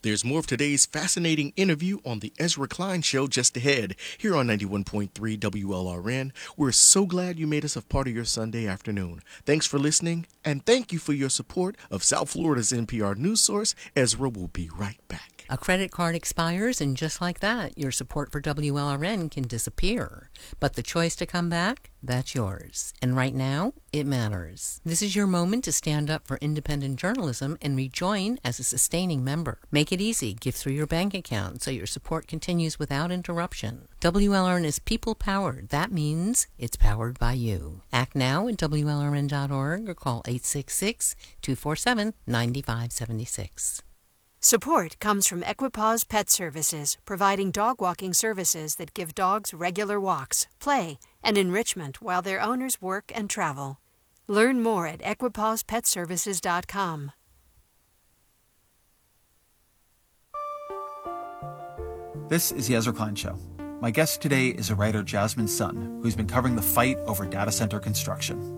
There's more of today's fascinating interview on The Ezra Klein Show just ahead, here on 91.3 WLRN. We're so glad you made us a part of your Sunday afternoon. Thanks for listening, and thank you for your support of South Florida's NPR news source. Ezra will be right back. A credit card expires, and just like that, your support for WLRN can disappear. But the choice to come back, that's yours. And right now, it matters. This is your moment to stand up for independent journalism and rejoin as a sustaining member. Make it easy. Give through your bank account so your support continues without interruption. WLRN is people-powered. That means it's powered by you. Act now at WLRN.org or call 866-247-9576. Support comes from Equipaws Pet Services, providing dog walking services that give dogs regular walks, play, and enrichment while their owners work and travel. Learn more at equipawspetservices.com. This is the Ezra Klein Show. My guest today is a writer, Jasmine Sutton, who's been covering the fight over data center construction.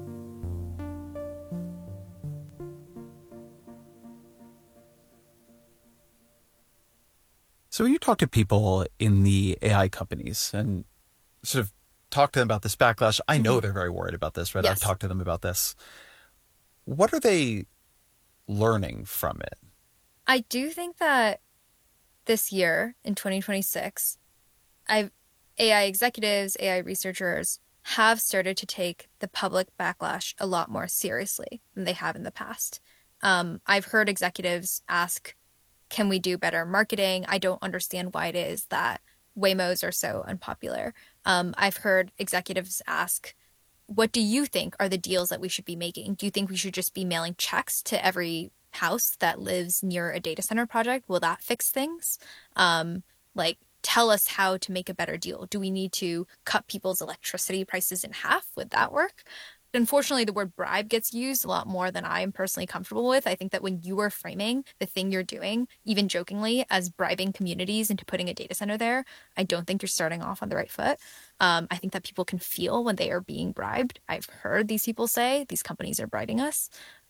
So when you talk to people in the AI companies and sort of talk to them about this backlash, I know they're very worried about this, right? Yes. I've talked to them about this. What are they learning from it? I do think that this year, in 2026, AI executives, AI researchers have started to take the public backlash a lot more seriously than they have in the past. I've heard executives ask, can we do better marketing? I don't understand why it is that Waymos are so unpopular. I've heard executives ask, what do you think are the deals that we should be making? Do you think we should just be mailing checks to every house that lives near a data center project? Will that fix things? Tell us how to make a better deal. Do we need to cut people's electricity prices in half? Would that work? Unfortunately, the word bribe gets used a lot more than I am personally comfortable with. I think that when you are framing the thing you're doing, even jokingly, as bribing communities into putting a data center there, I don't think you're starting off on the right foot. I think that people can feel when they are being bribed. I've heard these people say, these companies are bribing us.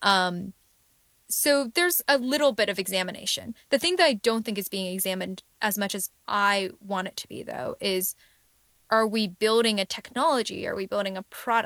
So there's a little bit of examination. The thing that I don't think is being examined as much as I want it to be, though, is, are we building a technology? Are we building a product